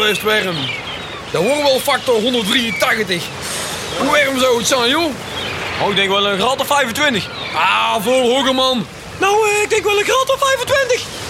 blijft warm. Dat wordt wel factor 183. Hoe warm zou het zijn, joh? Oh, ik denk wel een graad of 25. Ah, veel hoger, man. Nou, ik denk wel een graad of 25.